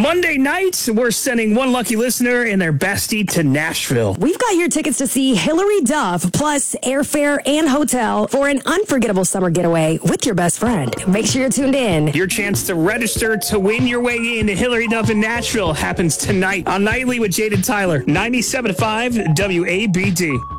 Monday night, we're sending one lucky listener and their bestie to Nashville. We've got your tickets to see Hilary Duff, plus airfare and hotel for an unforgettable summer getaway with your best friend. Make sure you're tuned in. Your chance to register to win your way into Hilary Duff in Nashville happens tonight on Nightly with Jade and Tyler, 97.5 WABD.